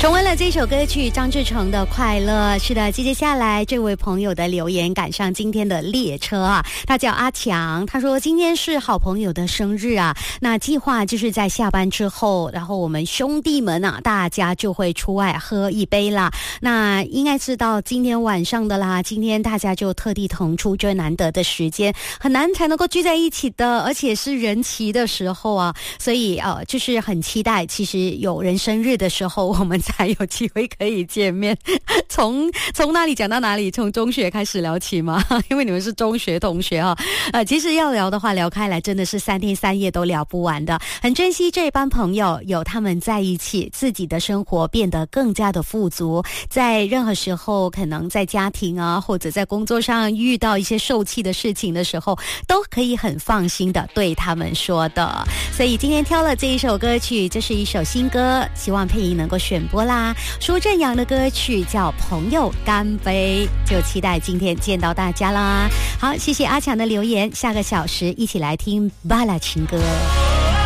重温了这首歌曲张志成的《快乐》。是的，接下来这位朋友的留言赶上今天的列车啊，他叫阿强，他说今天是好朋友的生日啊，那计划就是在下班之后，然后我们兄弟们啊，大家就会出外喝一杯啦。那应该是到今天晚上的啦，今天大家就特地腾出这难得的时间，很难才能够聚在一起的，而且是人齐的时候啊，所以就是很期待，其实有人生日的时候我们才有机会可以见面。从哪里讲到哪里？从中学开始聊起吗？因为你们是中学同学啊。其实要聊的话聊开来真的是3天3夜都聊不完的。很珍惜这班朋友，有他们在一起，自己的生活变得更加的富足。在任何时候，可能在家庭啊，或者在工作上遇到一些受气的事情的时候，都可以很放心的对他们说的。所以今天挑了这一首歌曲，这是一首新歌，希望配音能够选播啦。苏振阳的歌曲叫《朋友干杯》，就期待今天见到大家啦。好，谢谢阿强的留言，下个小时一起来听巴拉情歌。